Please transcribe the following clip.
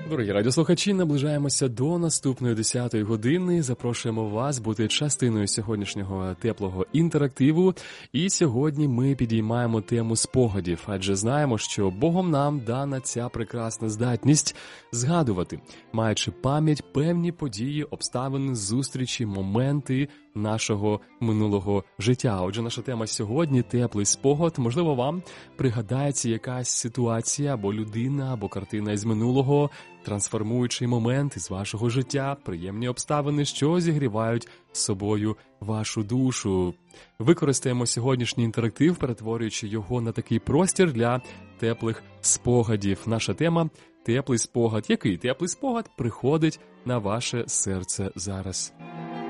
Дорогі радіослухачі, наближаємося до наступної 10-ї години. Запрошуємо вас бути частиною сьогоднішнього теплого інтерактиву. І сьогодні ми підіймаємо тему спогадів, адже знаємо, що Богом нам дана ця прекрасна здатність згадувати, маючи пам'ять певні події, обставини, зустрічі, моменти нашого минулого життя. Отже, наша тема сьогодні – теплий спогад. Можливо, вам пригадається якась ситуація, або людина, або картина із минулого, трансформуючий момент із вашого життя, приємні обставини, що зігрівають собою вашу душу. Використаємо сьогоднішній інтерактив, перетворюючи його на такий простір для теплих спогадів. Наша тема – теплий спогад. Який теплий спогад приходить на ваше серце зараз?